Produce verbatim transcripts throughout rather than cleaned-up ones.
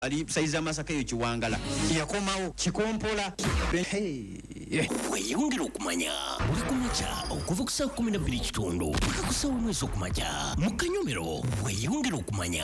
ali saiza masaka yo kiwangala yakomawo kikompola hey weyongera okumanya buli kumakya okuva ku saa kumi na bbiri kitundu paka ku saa omwezi okumakya mu Kanyomero weyongera okumanya.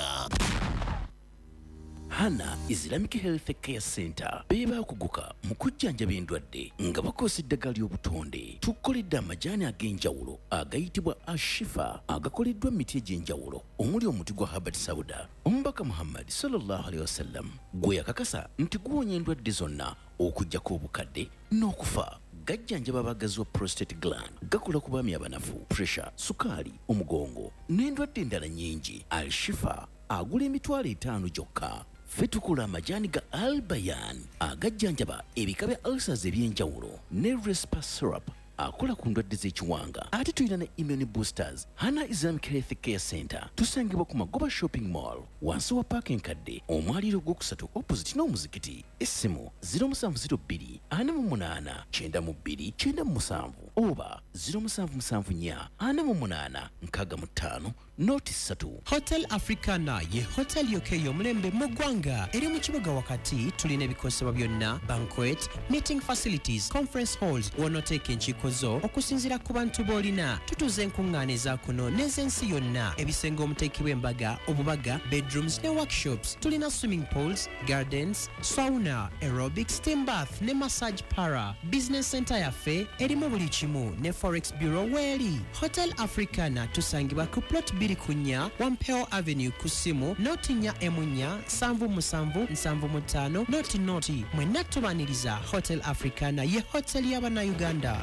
Hana Islamic Health Care Center beba kuguka mu kujjanjaba endwadde nga bakosa eddagala ly'obutonde. Tukoledde amajaani ag'enjawulo agayitibwa Ashifa agakoleddwa emiti egy'enjawulo omuli omuti gwa Habat Sauda. Omubaka Muhammad sallallahu alaihi wasallam gwe yakakasa nti guwonya endwadde zonna okuggyako obukadde n'okufa. Gajjanjaba abagazi wa prostate gland, gakola ku baami abanafu, pressure, sukaali, omugongo n'endwadde endala nnyingi. Al-Shifa agula emitwalo etaano gyokka. Ffe tukola amajaani ga Al-Bayan agajjanjaba ebika bya ulcers eby'enjawulo ne Respa syrup akola ku ndwadde z'ekiwanga. Ate tulina ne immune boosters. Hana Islamic Health Care Center tusangibwa ku Magoba Shopping Mall wansi wa Park Enkadde omwaliro gw'okusatu opposite n'omuzikiti. Essimu zero seven zero two ana mu munaana kyenda mu bbiri kyenda mu musanvu oba zero seven seven four ana mu munaana nkaaga mu ttaano noti ssatu. Hotel Africana ye hotel yoke y'omulembe mu ggwanga eri mu kibuga wakati. Tulina ebikosebwa byonna: banquet, meeting facilities, conference halls w'onooteeka enkiiko zo okusinziira ku bantu b'olina. Tutuuza enkuŋŋaana eza kuno n'ez'ensi yonna, ebisenge omuteekebwa embaga, obubaga, bedrooms ne workshops. Tulina swimming pools, gardens, sauna, aerobics, steam bath ne massage para. Business center yaffe erimu buli kimu ne forex bureau weeri. Hotel Africana tusangibwa ku plot bbiri kunya Wampeo Avenue ku ssimu noti nnya emunya nsanvu musanvu nsanvu mu ttaano noti noti. Mwenna tubaniriza Hotel Africana ye hotel y'Abannayuganda.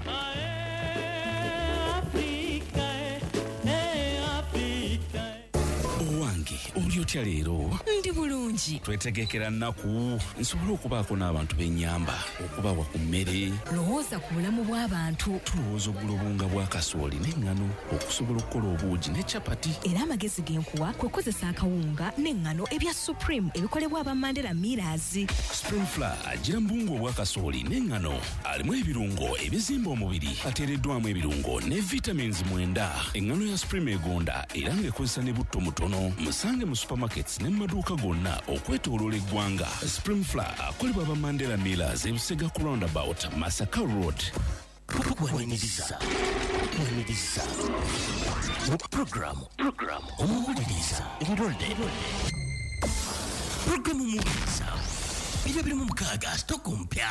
Owange oli otya leero? Ndi bulungi. Twetegekera nnaku nsobola okubaako n'abantu b'ennyamba okubawa ku mmere. Lowooza ku bulamu bw'abantu. Tulowooza ogula obunga bwa kasooli n'eŋŋano okusobola okukola obuugi ne capati. Era amagezi g'enkuwa kwe kozesa akawunga n'eŋŋano ebya Supreme ebikolebwa aba Mandela Millers. Spring Flour agira mbungu obwa kasooli n'eŋŋano alimu ebirungo ebizimba omubiri ateereddwamu ebirungo ne vitamins mwenda. Eŋŋano ya Supreme egonda era ng'ekozesa ne butto mutono. Musange mu supermarkets ne maduuka gonna okwetooloola eggwanga. Spring Flour akolebwa aba Mandela Millers ebusega ku roundabout Masaka Road. Okuwaniriza okuwaniriza mu programu programu omuwuliriza ebirolde programu omuwuliriza bibya biri mu mukaaga stock mpya.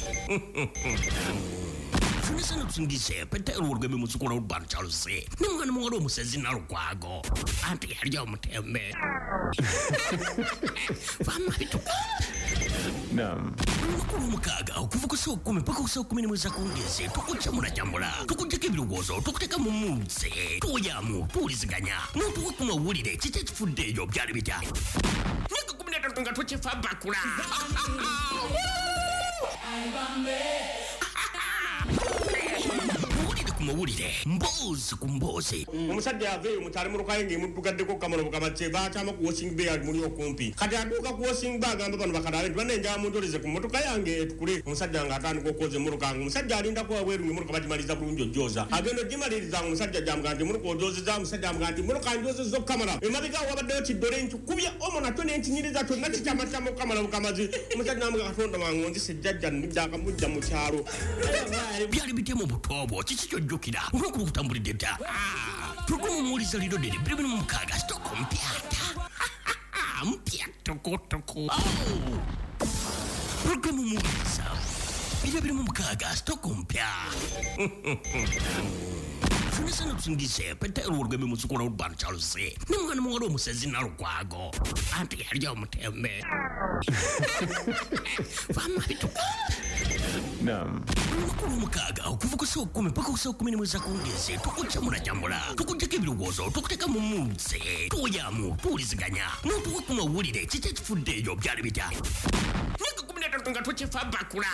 Funisana tusingise peta olwogeme musukula urban Charles n'umwana muwala omusezi nalukwago anti yali omutembe vama bituka Naam. Mukuru mukaaga okuva ku saa kumi paka ku saa kumi n'imwe zakongeze tukucamula camula tukujjako ebirowoozo tukuteka mu munsi tuyamu tuwuliziganya n'otuwa ku mawulire kiki ekifudde eyo byali bitya myaka kumi na ttatu nga tukifa bakula mawulire mboozi ku mboozi. Omusajja aveeyo mutali mu lukayi ng'emuddugaddeko kamalo bukamatye baatama ku washing bay ali muli okumpi. Kati atuuka ku washing bay agamba bano bakalaale nti banenjala munjoleze ku mmotoka yange etukule. Omusajja ng'atandika okwoza emmoloka nga omusajja alindako wabweru ng'emmoloka bagimaliza bulungi ojjooza. Agenda ogimaliriza nga omusajja gyamugamba nti emmoloka ogyozeza omusajja amugamba nti emmoloka njozezza okukamala. Emabega awo wabaddeyo kiddole nkikubya omo natyo n'enkinyiriza kyonna kikyamattamu okukamala bukamazi. Omusajja n'amuga Katonda wange onzise jjajja nnujja akamujja mu kyalo. Byali bitemu butoobo kiki kyojjukira olw'okuba okutambulidde dda. Programu omuwuliza liro ddiri bbiri bbiri mu mukaaga sitoko mpyata mpya tokotoko. Programu omuwuliza bibya biri mu mukaaga sitoko mpya. Funisana tusingise peta olwogeme musukula urban Charles n'umwana muwala omusezi nalukwago anti yali omutembe vama bituka. Naam. Mukuru mukaaga okuva ku saa kumi paka ku saa kumi n'imwe zakongeze tukucamula camula tukujjako ebirowoozo tukuteka mu munsi tuyamu tuwuliziganya n'otuwa ku mawulire kiki ekifudde eyo byali bitya myaka kumi na ttatu nga tukifa bakula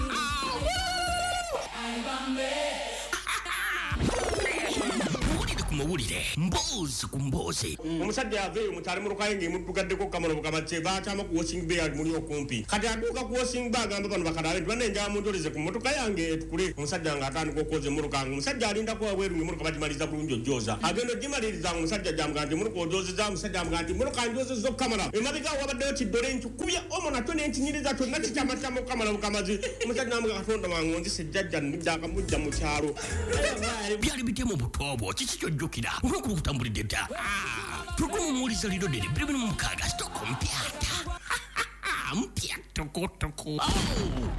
mawulire ku mawulire mboozi ku mboozi omusajja aveeyo mutali mu lukaye ng'emuddugaddeko kamalo bukamatye bakyama ku washing bay ali muli okumpi kati atuuka ku washing bay agamba bano bakalabe nti banenjala munjoleze ku mmotoka yange etukule omusajja ng'atandika okwoza emmotoka nga omusajja alindako wabweru ng'emmotoka bagimaliza bulungi ojooza agenda ogimaliriza nga omusajja jamuga nti emmotoka ojoozeza omusajja amuga nti emmotoka njozeza okukamala emabega awo wabaddeyo kiddole nkikubya omo nakyo nenkinyiriza kyonna kikyamakyama okukamala bukamazi omusajja namuga katonda wange onzisa ejjajja nnidda akamujja mu kyalo byali bitemu butobo kiki kyojjukira olwokuba okutambulidde dda tugumu muwuliza liro ddene bbiri bbiri mu mukaaga sitoko mpyata mpya tokotoko